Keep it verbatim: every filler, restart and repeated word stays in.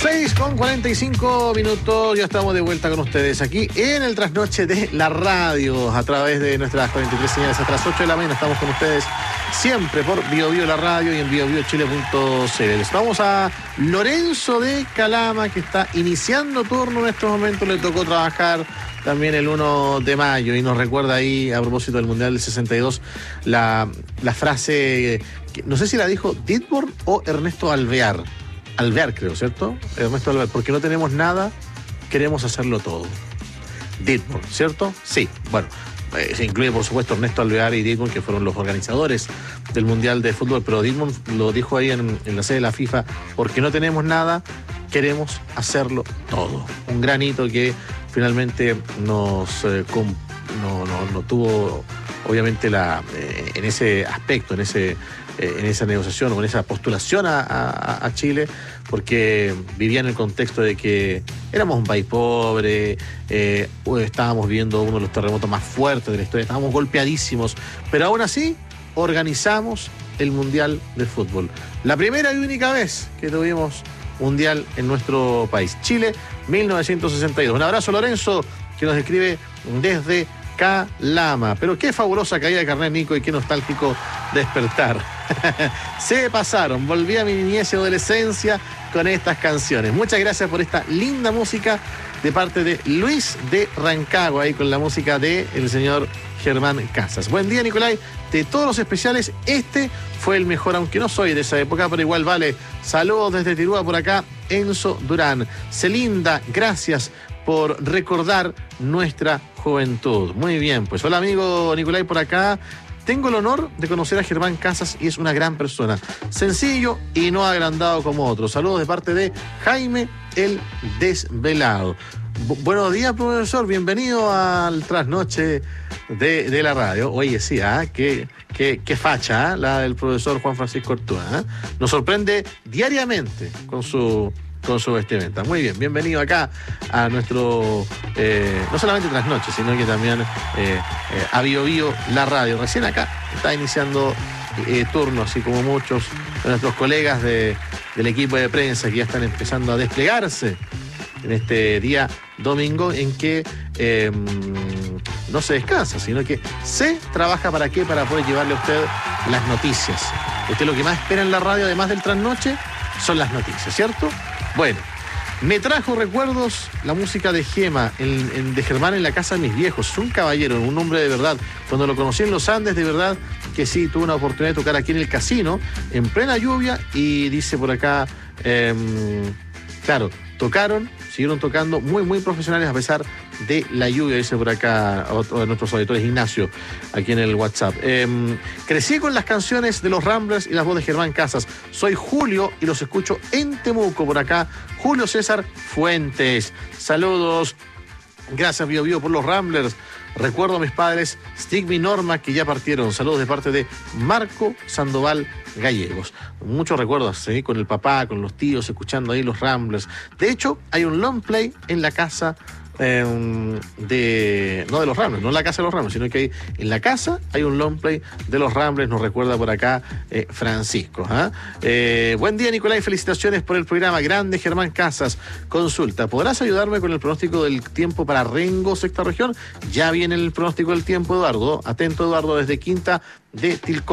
seis con cuarenta y cinco minutos, ya estamos de vuelta con ustedes aquí en el trasnoche de la radio, a través de nuestras cuarenta y tres señales hasta las ocho de la mañana. Estamos con ustedes siempre por Bio Bio la radio y en bio bio chile punto c l. Estamos a Lorenzo de Calama, que está iniciando turno en estos momentos. Le tocó trabajar también el uno de mayo y nos recuerda ahí, a propósito del Mundial del sesenta y dos, la, la frase, que, no sé si la dijo Ditborn o Ernesto Alvear. Alvear, creo, ¿cierto? Ernesto Alvear, porque no tenemos nada, queremos hacerlo todo. Ditborn, ¿cierto? Sí, bueno, eh, se incluye por supuesto Ernesto Alvear y Ditborn, que fueron los organizadores del Mundial de Fútbol, pero Ditborn lo dijo ahí en, en la sede de la FIFA, porque no tenemos nada, queremos hacerlo todo. Un gran hito que finalmente nos eh, com, no, no, no tuvo, obviamente, la eh, en ese aspecto, en ese en esa negociación o en esa postulación a, a, a Chile, porque vivía en el contexto de que éramos un país pobre, eh, estábamos viendo uno de los terremotos más fuertes de la historia, estábamos golpeadísimos, pero aún así organizamos el Mundial de Fútbol. La primera y única vez que tuvimos Mundial en nuestro país. Chile, mil novecientos sesenta y dos. Un abrazo, Lorenzo, que nos escribe desde Calama. Pero qué fabulosa caída de carnet, Nico, y qué nostálgico despertar. Se pasaron, volví a mi niñez y adolescencia con estas canciones. Muchas gracias por esta linda música de parte de Luis de Rancagua, ahí con la música de el señor Germán Casas. Buen día, Nicolai. De todos los especiales, este fue el mejor, aunque no soy de esa época, pero igual vale. Saludos desde Tirúa por acá, Enzo Durán. Celinda, gracias por recordar nuestra juventud. Muy bien, pues hola amigo Nicolai por acá. Tengo el honor de conocer a Germán Casas y es una gran persona. Sencillo y no agrandado como otros. Saludos de parte de Jaime el Desvelado. Bu- buenos días, profesor. Bienvenido al trasnoche de, de la radio. Oye, sí, ¿eh? qué, qué, qué facha, ¿eh? La del profesor Juan Francisco Ortúa. ¿eh? Nos sorprende diariamente con su... con su vestimenta. Muy bien, bienvenido acá a nuestro, eh, no solamente trasnoche, sino que también eh, eh, a Bio Bio la radio. Recién acá está iniciando eh, turno, así como muchos de nuestros colegas de, del equipo de prensa que ya están empezando a desplegarse en este día domingo en que eh, no se descansa, sino que se trabaja para qué, para poder llevarle a usted las noticias. Usted lo que más espera en la radio, además del trasnoche, son las noticias, ¿cierto? Bueno, me trajo recuerdos la música de Gema, en, en, de Germán en la casa de mis viejos. Un caballero, un hombre de verdad. Cuando lo conocí en los Andes, de verdad que sí, tuve una oportunidad de tocar aquí en el casino, en plena lluvia, y dice por acá, eh, claro, tocaron, siguieron tocando, muy, muy profesionales a pesar de la lluvia, dice por acá otro de nuestros auditores, Ignacio, aquí en el WhatsApp. Eh, crecí con las canciones de los Ramblers y las voces de Germán Casas. Soy Julio y los escucho en Temuco, por acá. Julio César Fuentes. Saludos. Gracias, Bio Bio, por los Ramblers. Recuerdo a mis padres, Stigma y Norma, que ya partieron. Saludos de parte de Marco Sandoval Gallegos. Muchos recuerdos, ¿sí? Con el papá, con los tíos, escuchando ahí los Ramblers. De hecho, hay un long play en la casa eh, de... No de los Ramblers, no en la casa de los Ramblers, sino que hay, en la casa hay un long play de los Ramblers, nos recuerda por acá eh, Francisco. ¿eh? Eh, buen día, Nicolai, felicitaciones por el programa. Grande, Germán Casas. Consulta, ¿podrás ayudarme con el pronóstico del tiempo para Rengo, sexta región? Ya viene el pronóstico del tiempo, Eduardo. Atento, Eduardo, desde Quinta de Tilcón.